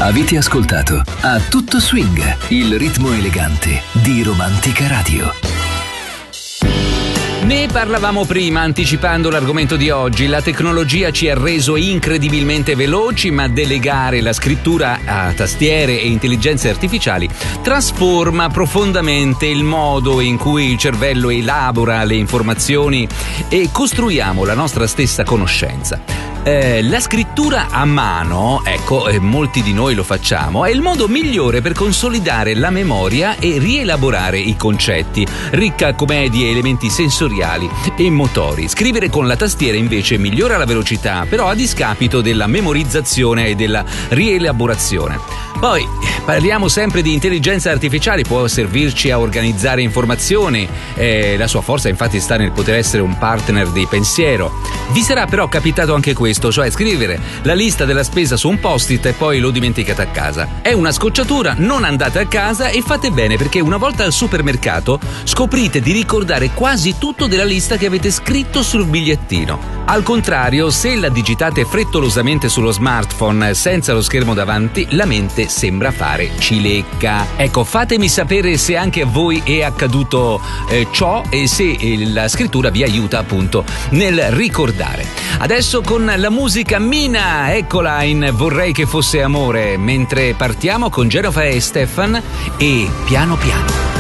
Avete ascoltato A Tutto Swing, il ritmo elegante di Romantica Radio. Ne parlavamo prima, anticipando l'argomento di oggi. La tecnologia ci ha reso incredibilmente veloci, ma delegare la scrittura a tastiere e intelligenze artificiali trasforma profondamente il modo in cui il cervello elabora le informazioni e costruiamo la nostra stessa conoscenza. La scrittura a mano, molti di noi lo facciamo, è il modo migliore per consolidare la memoria e rielaborare i concetti, ricca come di elementi sensoriali e motori. Scrivere con la tastiera invece migliora la velocità, però a discapito della memorizzazione e della rielaborazione. Poi parliamo sempre di intelligenza artificiale, può servirci a organizzare informazioni, la sua forza infatti sta nel poter essere un partner di pensiero. Vi sarà però capitato anche questo, cioè scrivere la lista della spesa su un post-it e poi lo dimenticate a casa. È una scocciatura, non andate a casa e fate bene, perché una volta al supermercato scoprite di ricordare quasi tutto della lista che avete scritto sul bigliettino. Al contrario, se la digitate frettolosamente sullo smartphone senza lo schermo davanti, la mente sembra fare cilecca. Ecco, fatemi sapere se anche a voi è accaduto ciò e se la scrittura vi aiuta appunto nel ricordare. Adesso con la musica Mina, eccola in Vorrei che fosse amore, mentre partiamo con Genova e Stefan e Piano Piano.